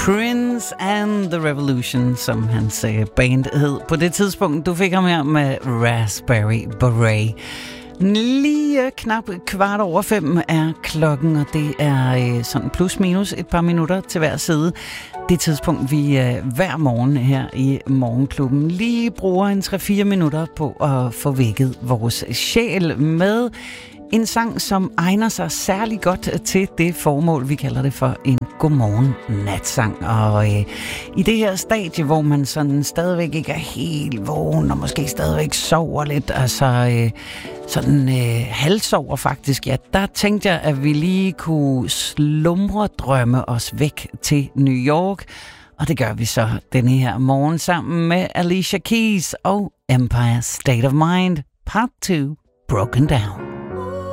Prince and the Revolution, som hans band hed på det tidspunkt. Du fik ham her med Raspberry Beret. Lige knap 5:15 er klokken, og det er sådan plus minus et par minutter til hver side. Det tidspunkt, vi hver morgen her i Morgenklubben lige bruger en 3-4 minutter på at få vækket vores sjæl med en sang, som egner sig særlig godt til det formål, vi kalder det for en godmorgen-natsang. Og i det her stadie, hvor man sådan stadigvæk ikke er helt vågen, og måske stadigvæk sover lidt, altså sådan halvsover faktisk, ja, der tænkte jeg, at vi lige kunne slumre drømme os væk til New York. Og det gør vi så denne her morgen sammen med Alicia Keys og Empire State of Mind, part 2, Broken Down.